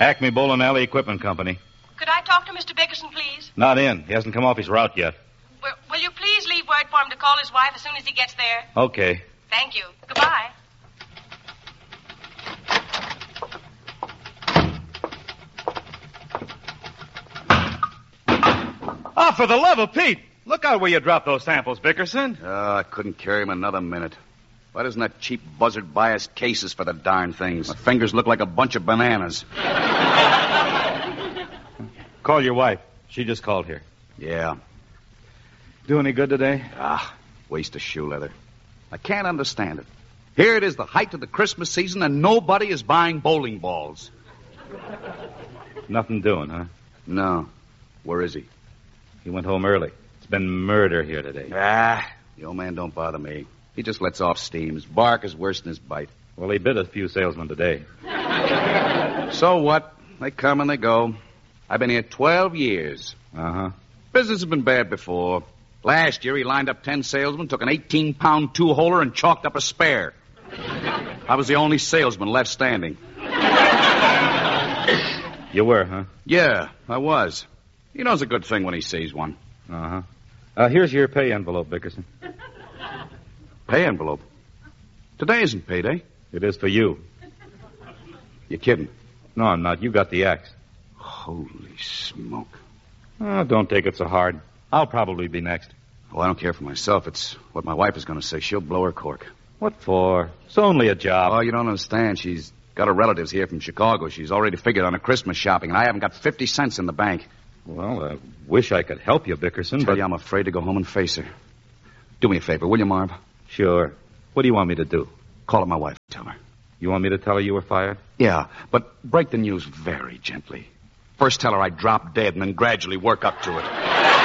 Acme Bowling Alley Equipment Company. Could I talk to Mr. Bickerson, please? Not in. He hasn't come off his route yet. Will you please leave word for him to call his wife as soon as he gets there? Okay. Thank you. Goodbye. Oh, for the love of Pete! Look out where you dropped those samples, Bickerson. Oh, I couldn't carry him another minute. Why doesn't that cheap buzzard buy us cases for the darn things? My fingers look like a bunch of bananas. Call your wife. She just called here. Yeah. Do any good today? Waste of shoe leather. I can't understand it. Here it is, the height of the Christmas season, and nobody is buying bowling balls. Nothing doing, huh? No. Where is he? He went home early. It's been murder here today. The old man don't bother me. He just lets off steam. His bark is worse than his bite. Well, he bit a few salesmen today. So what? They come and they go. I've been here 12 years. Uh-huh. Business has been bad before. Last year, he lined up 10 salesmen, took an 18-pound two-holer, and chalked up a spare. I was the only salesman left standing. You were, huh? Yeah, I was. He knows a good thing when he sees one. Uh-huh. Here's your pay envelope, Bickerson. Pay envelope? Today isn't payday. It is for you. You're kidding. No, I'm not. You got the axe. Holy smoke. Oh, don't take it so hard. I'll probably be next. Oh, I don't care for myself. It's what my wife is going to say. She'll blow her cork. What for? It's only a job. Oh, you don't understand. She's got her relatives here from Chicago. She's already figured on her Christmas shopping, and I haven't got 50 cents in the bank. Well, I wish I could help you, Bickerson, Tell you, I'm afraid to go home and face her. Do me a favor, will you, Marv? Sure. What do you want me to do? Call up my wife and tell her. You want me to tell her you were fired? Yeah, but break the news very gently. First tell her I dropped dead and then gradually work up to it.